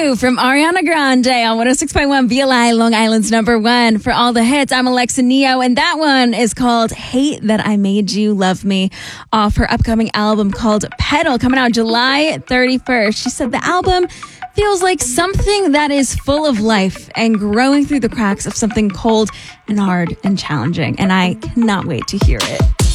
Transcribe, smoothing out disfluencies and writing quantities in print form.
You from Ariana Grande on 106.1 VLI, Long Island's number one. For all the hits, I'm Alexa Neo, and that one is called Hate That I Made You Love Me, off her upcoming album called Pedal, coming out July 31st. She said the album feels like something that is full of life and growing through the cracks of something cold and hard and challenging, and I cannot wait to hear it.